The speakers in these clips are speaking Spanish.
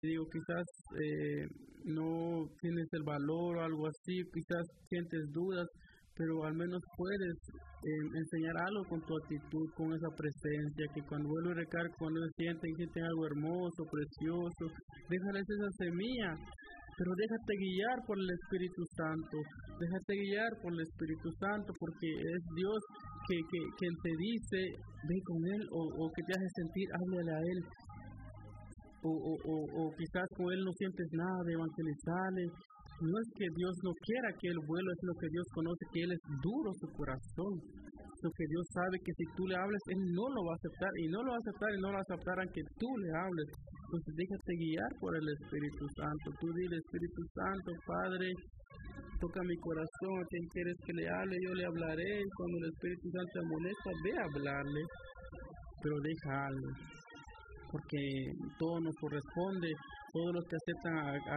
Digo, quizás no tienes el valor o algo así, quizás sientes dudas, pero al menos puedes enseñar algo con tu actitud, con esa presencia, que cuando vuelvo a recargar, cuando sienten algo hermoso, precioso, déjales esa semilla, pero déjate guiar por el Espíritu Santo, déjate guiar por el Espíritu Santo, porque es Dios quien te dice, ve con Él, o que te hace sentir, háblale a Él, o quizás con Él no sientes nada de evangelizarle. No es que Dios no quiera que Él vuelva, es lo que Dios conoce, que Él es duro su corazón. Lo que Dios sabe que si tú le hables, Él no lo va a aceptar, y no lo va a aceptar, y no lo va a aceptar aunque tú le hables. Entonces déjate guiar por el Espíritu Santo. Tú dile, Espíritu Santo, Padre, toca mi corazón, a quien quieres que le hable, yo le hablaré. Y cuando el Espíritu Santo te amonesta, ve a hablarle, pero déjalo, porque todo nos corresponde. Todos los que aceptan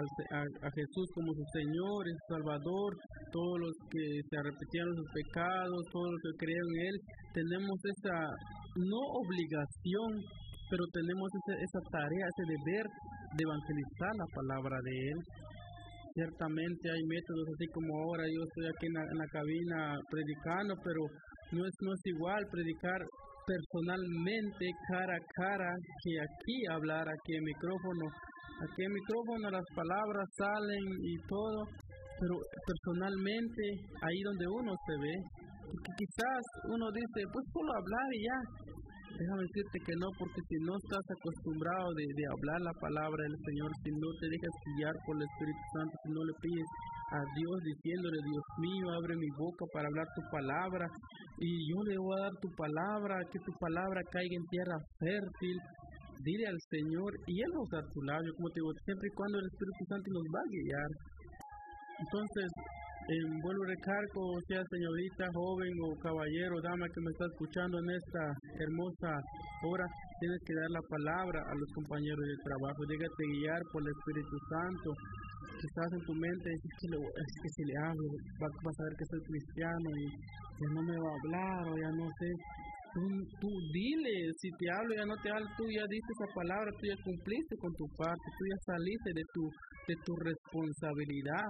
a Jesús como su Señor y su Salvador, todos los que se arrepentían de sus pecados, todos los que creen en Él, tenemos esa, no obligación, pero tenemos esa tarea, ese deber de evangelizar la palabra de Él. Ciertamente hay métodos, así como ahora yo estoy aquí en la cabina predicando, pero no es igual predicar personalmente, cara a cara, que aquí hablar, aquí en micrófono. Aquí en micrófono las palabras salen y todo, pero personalmente, ahí donde uno se ve, porque quizás uno dice, pues solo hablar y ya. Déjame decirte que no, porque si no estás acostumbrado de hablar la palabra del Señor, si no te dejas guiar por el Espíritu Santo, si no le pides a Dios diciéndole, Dios mío, abre mi boca para hablar tu palabra, y yo le voy a dar tu palabra, que tu palabra caiga en tierra fértil. Dile al Señor y Él nos da tu labio, como te digo, siempre y cuando el Espíritu Santo nos va a guiar. Entonces, vuelvo a recargo, sea señorita, joven o caballero, dama que me está escuchando en esta hermosa hora, tienes que dar la palabra a los compañeros de trabajo, déjate guiar por el Espíritu Santo. Quizás en tu mente es que si le hablo, vas a ver que soy cristiano y ya no me va a hablar, o ya no sé. Tú dile, si te hablo, ya no te hablo, tú ya diste esa palabra, tú ya cumpliste con tu parte, tú ya saliste de tu responsabilidad.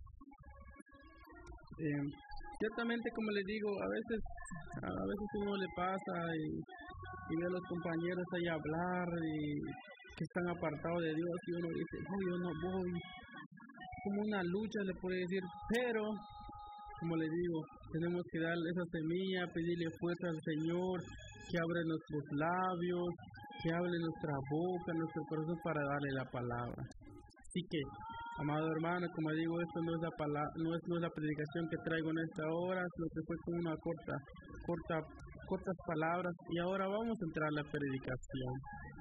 Ciertamente, como les digo, a veces uno le pasa y ve a los compañeros ahí hablar y que están apartados de Dios, y uno dice, no, yo no voy. Como una lucha, le puede decir, pero como le digo, tenemos que darle esa semilla, pedirle fuerza al Señor, que abra nuestros labios, que hable nuestra boca, nuestro corazón para darle la palabra. Así que, amado hermano, como digo, esto no es la palabra, no es la predicación que traigo en esta hora, sino que fue con una cortas palabras, y ahora vamos a entrar a la predicación.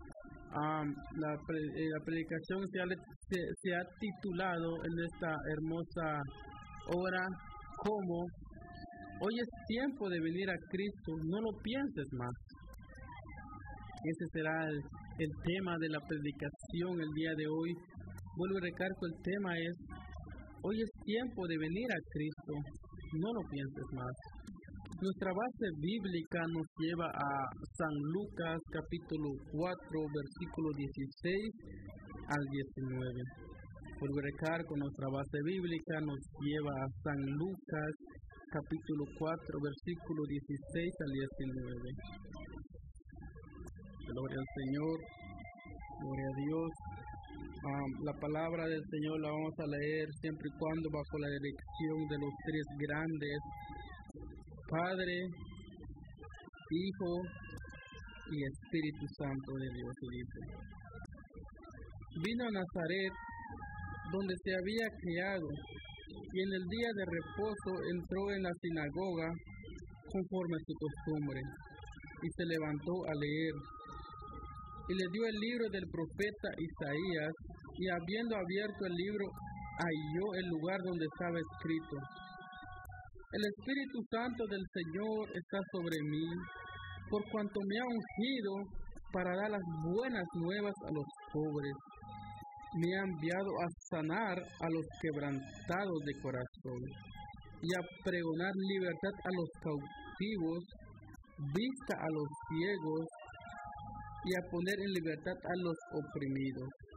La predicación se ha titulado en esta hermosa hora como hoy es tiempo de venir a Cristo, no lo pienses más. Ese será el tema de la predicación el día de hoy. Vuelvo a recargo, el tema es hoy es tiempo de venir a Cristo, no lo pienses más. Nuestra base bíblica nos lleva a San Lucas capítulo 4 versículo 16 al 19. Vuelvo a recargo, nuestra base bíblica nos lleva a San Lucas capítulo 4 versículo 16 al 19. Gloria al Señor, gloria a Dios. La palabra del Señor la vamos a leer siempre y cuando bajo la dirección de los tres grandes, Padre, Hijo y Espíritu Santo de Dios. Dice: vino a Nazaret, donde se había criado, y en el día de reposo entró en la sinagoga conforme a su costumbre, y se levantó a leer. Y le dio el libro del profeta Isaías, y habiendo abierto el libro, halló el lugar donde estaba escrito: el Espíritu Santo del Señor está sobre mí, por cuanto me ha ungido para dar las buenas nuevas a los pobres. Me ha enviado a sanar a los quebrantados de corazón, y a pregonar libertad a los cautivos, vista a los ciegos, y a poner en libertad a los oprimidos,